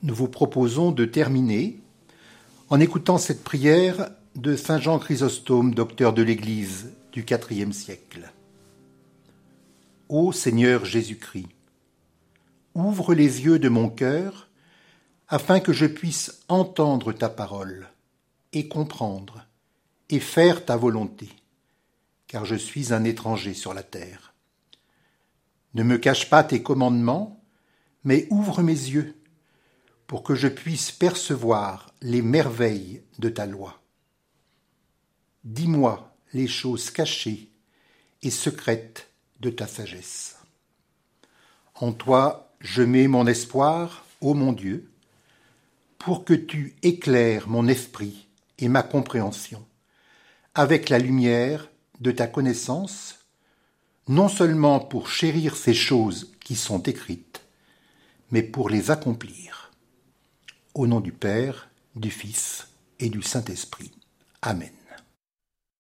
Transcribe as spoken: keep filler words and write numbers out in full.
nous vous proposons de terminer en écoutant cette prière de saint Jean Chrysostome, docteur de l'Église du quatrième siècle. Ô Seigneur Jésus-Christ, ouvre les yeux de mon cœur afin que je puisse entendre ta parole et comprendre et faire ta volonté, car je suis un étranger sur la terre. Ne me cache pas tes commandements, mais ouvre mes yeux pour que je puisse percevoir les merveilles de ta loi. Dis-moi les choses cachées et secrètes de ta sagesse. En toi, je mets mon espoir, ô mon Dieu, pour que tu éclaires mon esprit et ma compréhension avec la lumière de ta connaissance, non seulement pour chérir ces choses qui sont écrites, mais pour les accomplir. Au nom du Père, du Fils et du Saint-Esprit. Amen.